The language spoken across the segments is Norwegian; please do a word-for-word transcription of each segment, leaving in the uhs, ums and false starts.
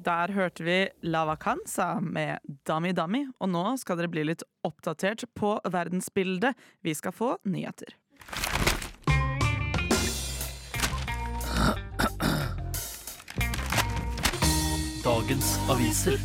Der hørte vi La Vacanza med Dummy Dummy, og nå skal dere bli litt oppdatert på verdensbildet. Vi skal få nyheter. Dagens aviser.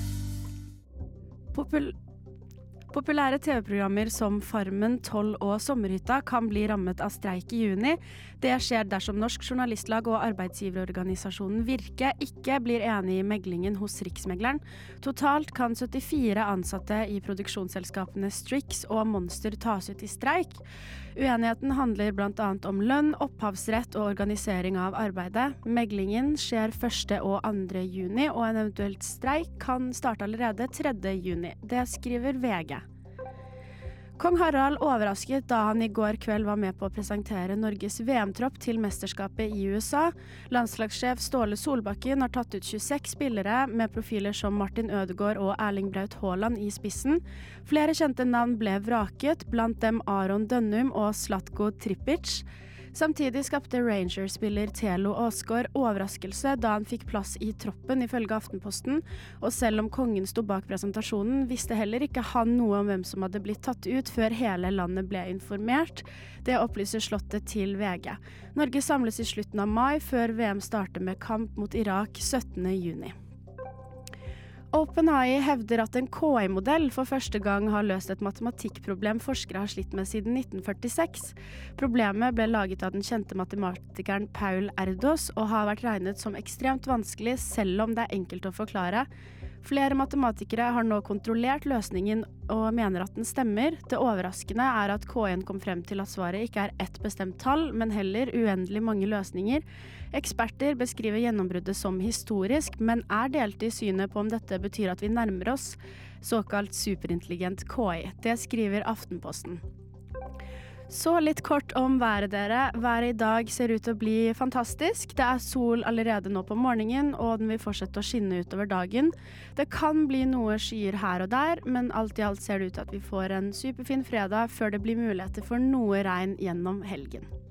Popul Populære T V-programmer som Farmen, Toll og Sommerhytta kan bli rammet av streik i juni. Det skjer dersom Norsk Journalistlag og arbeidsgiverorganisasjonen Virke ikke blir enige i meglingen hos Riksmegleren. Totalt kan syttifire ansatte i produksjonsselskapene Strix og Monster tas ut i streik. Uenigheten handler blant annet om lønn, opphavsrett og organisering av arbeidet. Meglingen skjer første og andre juni, og en eventuelt streik kan starte allerede tredje juni. Det skriver V G. Kong Harald overrasket da han i går kveld var med på å presentere Norges V M-tropp til mesterskapet i U S A. Landslagssjef Ståle Solbakken har tatt ut tjueseks spillere med profiler som Martin Ødegaard og Erling Braut Haaland i spissen. Flere kjente navn ble vraket, blant dem Aron Dønnum og Zlatko Tripic. Samtidig skapte Rangers-spiller Thelo Åsgaard overraskelse da han fikk plass i troppen ifølge Aftenposten, og selv om kongen sto bak presentasjonen, visste heller ikke han noe om hvem som hadde blitt tatt ut før hele landet ble informert. Det opplyser Slottet til V G. Norge samles i slutten av mai før V M starter med kamp mot Irak syttende juni. OpenAI hevder at en K I-modell for første gang har løst et matematikkproblem forskere har slitt med siden nitten førtiseks. Problemet ble laget av den kjente matematikeren Paul Erdos og har vært regnet som ekstremt vanskelig selv om det er enkelt å forklare. Flere matematikere har nå kontrollert løsningen og mener at den stemmer. Det overraskende er at K I-en kom frem til at svaret ikke er ett bestemt tall, men heller uendelig mange løsninger. Eksperter beskriver gjennombruddet som historisk, men er delt i synet på om dette betyr at vi nærmer oss såkalt superintelligent K I. Det skriver Aftenposten. Så litt kort om været dere. Været i dag ser ut til å bli fantastisk. Det er sol allerede nå på morgenen, og den vil fortsette å skinne utover dagen. Det kan bli noe skyer her og der, men alt i alt ser det ut til at vi får en superfin fredag før det blir muligheter for noe regn gjennom helgen.